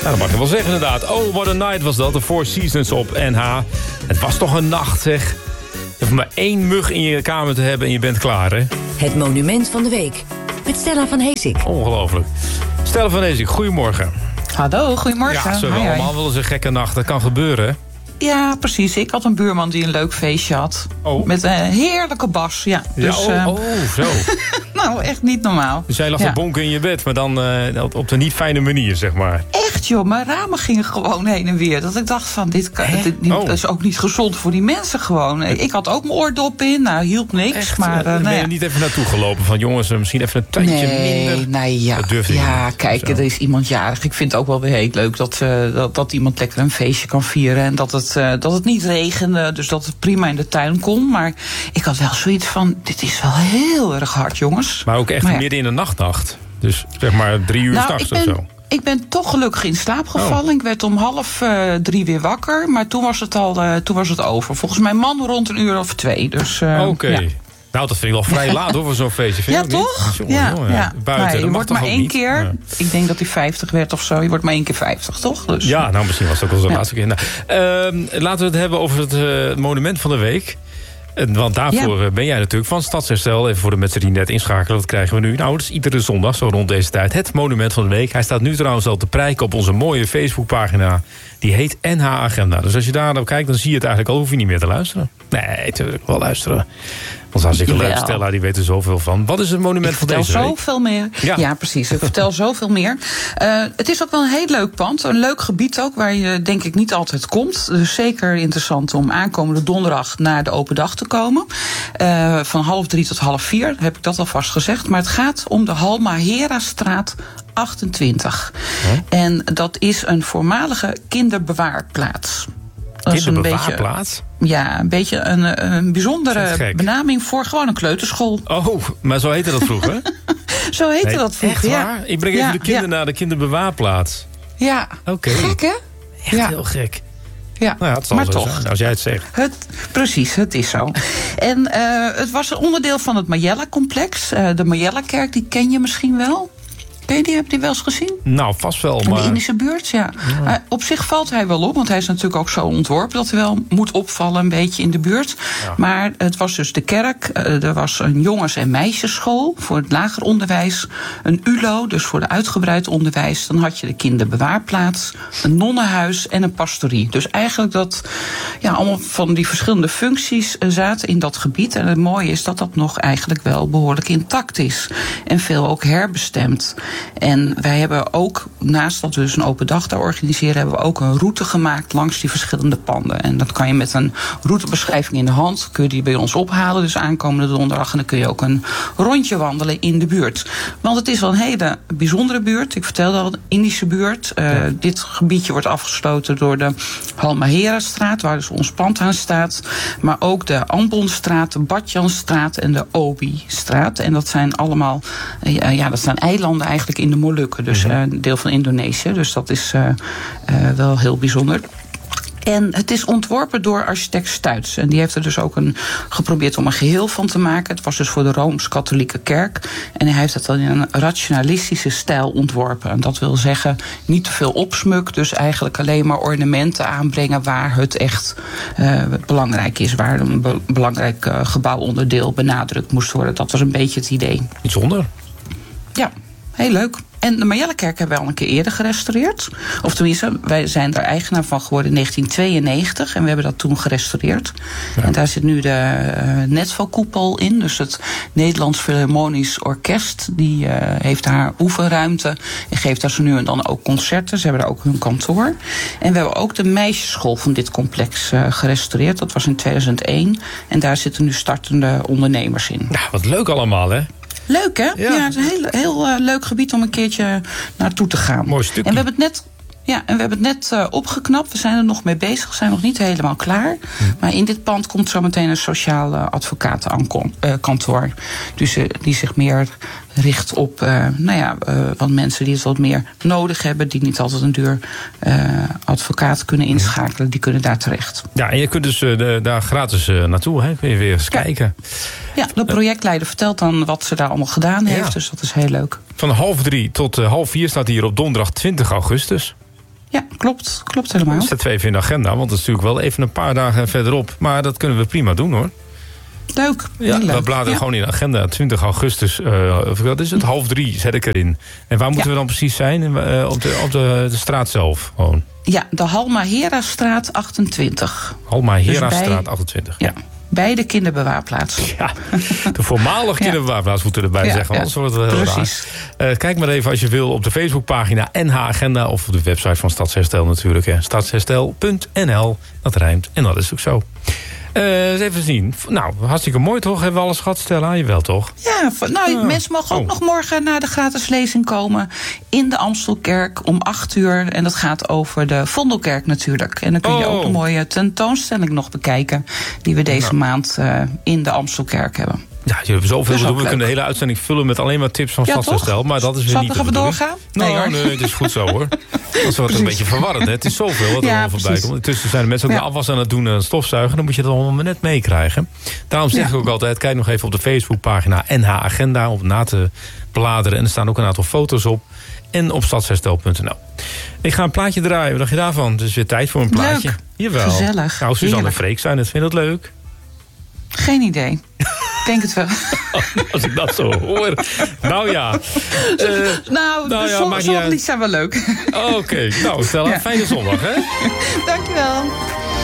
dat mag je wel zeggen inderdaad. Oh, what a night was dat. De Four Seasons op NH. Het was toch een nacht, zeg. Je hoeft maar 1 mug in je kamer te hebben en je bent klaar, hè? Het monument van de week. Met Stella van Heesik. Ongelooflijk. Stella van Heesik, goedemorgen. Hallo, goedemorgen. Ja, ze hebben allemaal wel eens een gekke nacht. Dat kan gebeuren, hè? Ja, precies. Ik had een buurman die een leuk feestje had. Oh. Met een heerlijke bas. Ja, dus, zo. nou, echt niet normaal. Dus jij lag te bonken in je bed, maar dan op de niet fijne manier, zeg maar. Echt joh, mijn ramen gingen gewoon heen en weer. Dat ik dacht van, dit is ook niet gezond voor die mensen gewoon. Ik had ook mijn oordop in, nou hielp niks. Echt? Maar ben je niet even naartoe gelopen van jongens, misschien even een tandje minder? Nee, ja. Dat durfde je niet. Kijk, er is iemand jarig. Ik vind het ook wel weer heel leuk dat iemand lekker een feestje kan vieren. En dat het niet regende, dus dat het prima in de tuin kon. Maar ik had wel zoiets van, dit is wel heel erg hard, jongens. Maar ook echt midden in de nacht. Dus zeg maar 3 uur 's nachts of zo. Ik ben toch gelukkig in slaap gevallen. Ik werd om 2:30 weer wakker. Maar toen was het over. Volgens mijn man rond 1 uur of 2. Dus, Oké. Ja. Nou, dat vind ik wel vrij laat hoor, voor zo'n feestje. Vind ja, je toch? Jongen, ja. Buiten, je wordt maar 1 keer. Ja. Ik denk dat hij 50 werd of zo. Je wordt maar 1 keer 50, toch? Dus, ja, nou misschien was het ook wel de laatste keer. Nou, laten we het hebben over het monument van de week. Want daarvoor ben jij natuurlijk van Stadsherstel. Even voor de mensen die net inschakelen, dat krijgen we nu. Nou, dat is iedere zondag, zo rond deze tijd. Het monument van de week. Hij staat nu trouwens al te prijken op onze mooie Facebookpagina. Die heet NH Agenda. Dus als je daar naar kijkt, dan zie je het eigenlijk al. Hoef je niet meer te luisteren. Nee, natuurlijk wel luisteren. Want hartstikke leuk. Stella, die weet er zoveel van. Wat is het monument van deze week? Ik vertel zoveel meer. Ja, precies. Ik vertel zoveel meer. Het is ook wel een heel leuk pand. Een leuk gebied ook, waar je denk ik niet altijd komt. Dus zeker interessant om aankomende donderdag naar de open dag te komen. Van 2:30 tot 3:30 heb ik dat alvast gezegd. Maar het gaat om de Halmaherastraat 28. En dat is een voormalige kinderbewaarplaats. Kinderbewaarplaats? Een beetje een bijzondere benaming voor gewoon een kleuterschool. Oh, maar zo heette dat vroeger? Zo heette dat vroeger, echt waar? Ik breng even de kinderen naar de kinderbewaarplaats. Ja, gek hè? Echt heel gek. Ja, nou ja, het zal maar zo toch zijn, als jij het zegt. Precies, het is zo. En het was een onderdeel van het Majella-complex. De Majella-kerk, die ken je misschien wel. Heb je die wel eens gezien? Nou, vast wel. Maar... De Indische buurt, ja. Op zich valt hij wel op, want hij is natuurlijk ook zo ontworpen dat hij wel moet opvallen een beetje in de buurt. Ja. Maar het was dus de kerk, er was een jongens- en meisjesschool voor het lager onderwijs, een ULO, dus voor de uitgebreid onderwijs. Dan had je de kinderbewaarplaats, een nonnenhuis en een pastorie. Dus eigenlijk dat, allemaal van die verschillende functies zaten in dat gebied. En het mooie is dat dat nog eigenlijk wel behoorlijk intact is. En veel ook herbestemd. En wij hebben ook, naast dat we dus een open dag daar organiseren, hebben we ook een route gemaakt langs die verschillende panden. En dat kan je met een routebeschrijving in de hand, kun je die bij ons ophalen, dus aankomende donderdag. En dan kun je ook een rondje wandelen in de buurt. Want het is wel een hele bijzondere buurt. Ik vertelde al, een Indische buurt. Dit gebiedje wordt afgesloten door de Halmaherastraat, waar dus ons pand aan staat. Maar ook de Ambonstraat, de Badjanstraat en de Obi-straat. En dat zijn allemaal, dat zijn eilanden eigenlijk in de Molukken, dus een deel van Indonesië. Dus dat is wel heel bijzonder. En het is ontworpen door architect Stuits. En die heeft er dus ook geprobeerd om een geheel van te maken. Het was dus voor de Rooms-Katholieke Kerk. En hij heeft het dan in een rationalistische stijl ontworpen. En dat wil zeggen, niet te veel opsmuk. Dus eigenlijk alleen maar ornamenten aanbrengen waar het echt belangrijk is. Waar een belangrijk gebouwonderdeel benadrukt moest worden. Dat was een beetje het idee. Bijzonder. Ja, heel leuk. En de Majella-kerk hebben we al een keer eerder gerestaureerd. Of tenminste, wij zijn er eigenaar van geworden in 1992. En we hebben dat toen gerestaureerd. Ja. En daar zit nu de Netvo-koepel in. Dus het Nederlands Philharmonisch Orkest. Die heeft daar oefenruimte. En geeft daar zo nu en dan ook concerten. Ze hebben daar ook hun kantoor. En we hebben ook de meisjesschool van dit complex gerestaureerd. Dat was in 2001. En daar zitten nu startende ondernemers in. Nou, wat leuk allemaal, hè? Leuk, hè? Ja, het is een heel leuk gebied om een keertje naartoe te gaan. Mooi stukje. En we hebben het net opgeknapt. We zijn er nog mee bezig. We zijn nog niet helemaal klaar. Maar in dit pand komt zometeen een sociaal advocatenkantoor. Dus die zich meer richt op wat mensen die het wat meer nodig hebben, die niet altijd een duur advocaat kunnen inschakelen, die kunnen daar terecht. Ja, en je kunt dus daar gratis naartoe, hè? Kun je weer eens kijken. Ja, de projectleider vertelt dan wat ze daar allemaal gedaan heeft, dus dat is heel leuk. Van 2:30 tot 3:30 staat hier op donderdag 20 augustus. Ja, klopt helemaal. Zet we even in de agenda, want dat is natuurlijk wel even een paar dagen verderop. Maar dat kunnen we prima doen, hoor. Leuk. Ja, leuk. we bladeren gewoon in de agenda. 20 augustus, wat is het? 2:30 zet ik erin. En waar moeten we dan precies zijn? Op de straat zelf gewoon? Ja, de Halma-Herastraat 28. Halma-Herastraat 28. Ja. Bij de kinderbewaarplaats. Ja, de voormalige kinderbewaarplaats moeten we erbij zeggen. Anders wordt het heel precies. raar. Kijk maar even als je wil op de Facebookpagina NH Agenda... of op de website van Stadsherstel natuurlijk. Stadsherstel.nl, dat rijmt. En dat is ook zo. Eens even zien. Nou, hartstikke mooi toch? Hebben we alles gehad, Stella? Jawel toch? Ja, mensen mogen ook nog morgen naar de gratis lezing komen... in de Amstelkerk om 8:00. En dat gaat over de Vondelkerk natuurlijk. En dan kun je ook een mooie tentoonstelling nog bekijken... die we deze maand in de Amstelkerk hebben. Ja, je hebt zoveel te doen. We kunnen de hele uitzending vullen met alleen maar tips van Stadsherstel. Maar dat is weer niet de bedoeling. Zal ik nog even doorgaan? Nee, het is goed zo hoor. Dat wordt een beetje verwarrend. Hè? Het is zoveel wat er allemaal voorbij komt. Intussen zijn de mensen ook de afwas aan het doen en het stofzuigen. Dan moet je dat allemaal net meekrijgen. Daarom zeg ik ook altijd, kijk nog even op de Facebookpagina NH Agenda. Om na te bladeren. En er staan ook een aantal foto's op. En op stadsherstel.nl. Ik ga een plaatje draaien. Wat dacht je daarvan? Het is weer tijd voor een plaatje. Leuk. Jawel. Gezellig. Nou, Suzanne en Freek zijn het. Vind je dat leuk? Geen idee. Ik denk het wel. Als ik dat zo hoor. Nou ja. Sommige liedjes zijn wel leuk. Oké. Nou, Stella, fijne zondag, hè? Dankjewel.